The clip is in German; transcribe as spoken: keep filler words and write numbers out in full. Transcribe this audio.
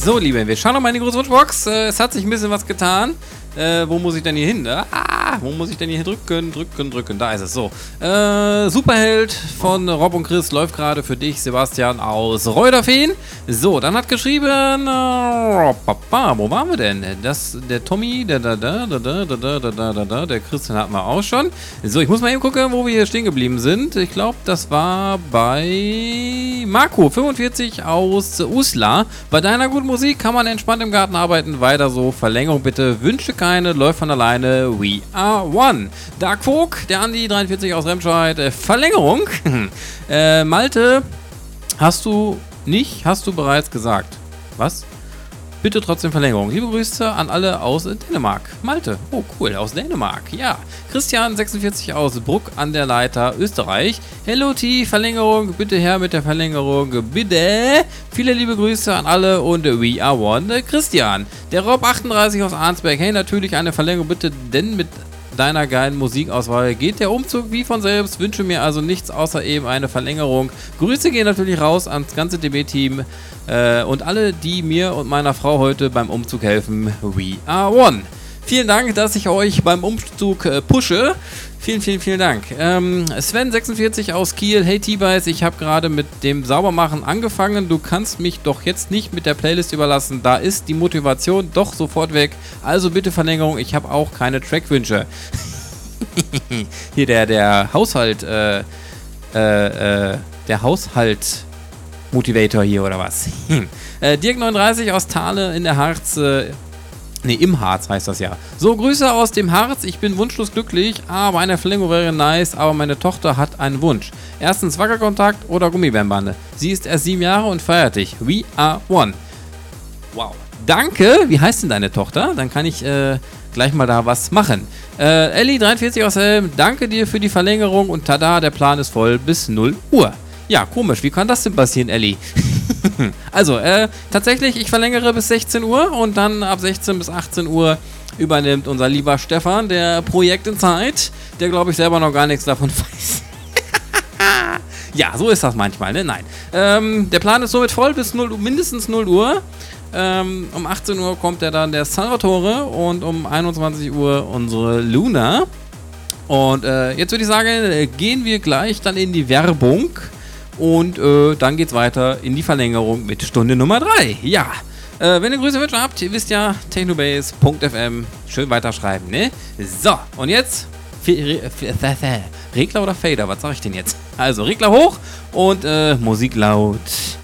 So, Liebe, wir schauen noch mal in die große Wunschbox. Äh, es hat sich ein bisschen was getan. Äh, wo muss ich denn hier hin? Ah, wo muss ich denn hier drücken? Drücken, drücken. Da ist es. So. Äh, Superheld von Rob und Chris läuft gerade für dich, Sebastian, aus Reuterfehn. So, dann hat geschrieben. Äh, Papa, wo waren wir denn? Das, der Tommy, der da, da, da, da, da, da, da, da, da, der Christian hatten wir auch schon. So, ich muss mal eben gucken, wo wir hier stehen geblieben sind. Ich glaube, das war bei Marco, fünfundvierzig aus Uslar. Bei deiner guten Musik kann man entspannt im Garten arbeiten. Weiter so. Verlängerung bitte. Wünsche keine, läuft von alleine. We are one. Dark Folk, der Andi, dreiundvierzig aus Remscheid. Äh, Verlängerung. äh, Malte, hast du nicht, hast du bereits gesagt. Was? Bitte trotzdem Verlängerung. Liebe Grüße an alle aus Dänemark. Malte, oh cool, aus Dänemark. Ja. Christian, sechsundvierzig aus Bruck an der Leiter, Österreich. Hello T, Verlängerung, bitte her mit der Verlängerung, bitte. Viele liebe Grüße an alle und we are one. Christian, der Rob achtunddreißig aus Arnsberg. Hey, natürlich eine Verlängerung, bitte, denn mit deiner geilen Musikauswahl geht der Umzug wie von selbst. Wünsche mir also nichts außer eben eine Verlängerung. Grüße gehen natürlich raus ans ganze D B-Team äh, und alle, die mir und meiner Frau heute beim Umzug helfen. We are one. Vielen Dank, dass ich euch beim Umzug äh, pushe. Vielen, vielen, vielen Dank. Ähm, Sven, sechsundvierzig aus Kiel. Hey T-Bys, ich habe gerade mit dem Saubermachen angefangen. Du kannst mich doch jetzt nicht mit der Playlist überlassen. Da ist die Motivation doch sofort weg. Also bitte Verlängerung. Ich habe auch keine Trackwünsche. Hier der, der Haushalt, äh, äh, äh, der Haushalt-Motivator hier oder was? äh, Dirk neununddreißig aus Thale in der Harz. Äh, Ne, im Harz heißt das ja. So, Grüße aus dem Harz. Ich bin wunschlos glücklich, aber eine Verlängerung wäre nice, aber meine Tochter hat einen Wunsch. Erstens Wackerkontakt oder Gummibärenbande. Sie ist erst sieben Jahre und feiert dich. We are one. Wow. Danke. Wie heißt denn deine Tochter? Dann kann ich äh, gleich mal da was machen. Äh, Elli, dreiundvierzig aus Helm. Danke dir für die Verlängerung und tada, der Plan ist voll bis null Uhr. Ja, komisch. Wie kann das denn passieren, Elli? Also, äh, tatsächlich, ich verlängere bis sechzehn Uhr und dann ab sechzehn bis achtzehn Uhr übernimmt unser lieber Stefan, der Projekt in Zeit, der, glaube ich, selber noch gar nichts davon weiß. Ja, so ist das manchmal, ne? Nein. Ähm, der Plan ist somit voll bis null, mindestens null Uhr. Ähm, um achtzehn Uhr kommt ja dann der Salvatore und um einundzwanzig Uhr unsere Luna. Und äh, jetzt würde ich sagen, äh, gehen wir gleich dann in die Werbung. Und äh, dann geht's weiter in die Verlängerung mit Stunde Nummer drei. Ja, äh, wenn ihr Grüße wünscht habt, ihr wisst ja, technobase punkt f m, schön weiterschreiben, ne? So, und jetzt Regler oder Fader, was sag ich denn jetzt? Also, Regler hoch und äh, Musik laut.